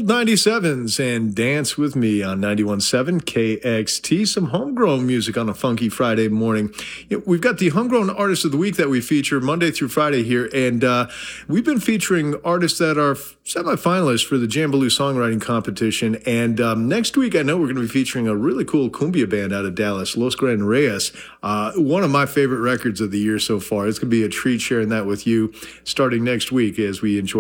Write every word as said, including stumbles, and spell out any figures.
ninety-sevens and Dance With Me on ninety-one point seven K X T. Some homegrown music on a funky Friday morning. You know, we've got the Homegrown Artist of the Week that we feature Monday through Friday here, and uh, we've been featuring artists that are semifinalists for the Jambaloo Songwriting Competition. And um, next week, I know we're going to be featuring a really cool cumbia band out of Dallas, Los Gran Reyes. Uh, one of my favorite records of the year so far. It's going to be a treat sharing that with you starting next week as we enjoy